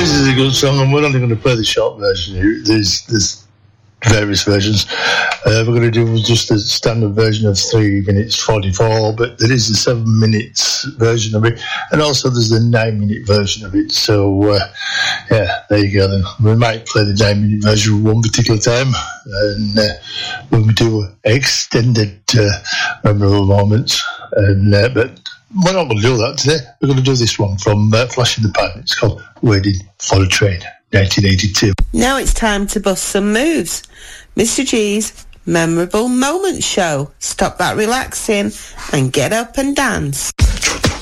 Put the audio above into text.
this is a good song, and we're only going to play the short version here. There's various versions. We're going to do just the standard version of 3 minutes 44, but there is a 7 minutes version of it, and also there's the 9 minute version of it. So, yeah, there you go then. We might play the 9 minute version one particular time, and when we do extended memorable moments, and but we're not going to do that today. We're going to do this one from Flash in the Pan. It's called Waiting for a Train, 1982. Now it's time to bust some moves. Mr. G's Memorable Moments Show. Stop that relaxing and get up and dance.